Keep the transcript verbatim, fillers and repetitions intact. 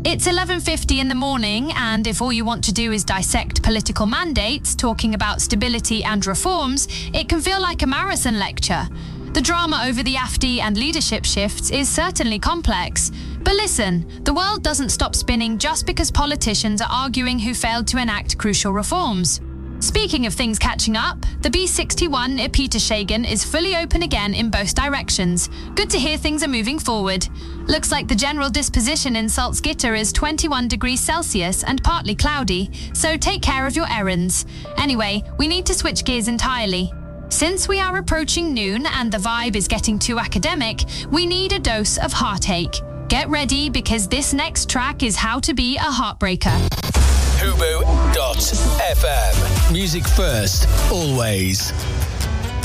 It's eleven fifty in the morning, and if all you want to do is dissect political mandates, talking about stability and reforms, it can feel like a marathon lecture. The drama over the A F D and leadership shifts is certainly complex. But listen, the world doesn't stop spinning just because politicians are arguing who failed to enact crucial reforms. Speaking of things catching up, the B sixty-one at Petershaugen is fully open again in both directions. Good to hear things are moving forward. Looks like the general disposition in Salzgitter is twenty-one degrees Celsius and partly cloudy, so take care of your errands. Anyway, we need to switch gears entirely. Since we are approaching noon and the vibe is getting too academic, we need a dose of heartache. Get ready, because this next track is How to Be a Heartbreaker. Hubu dot F M. Music first, always.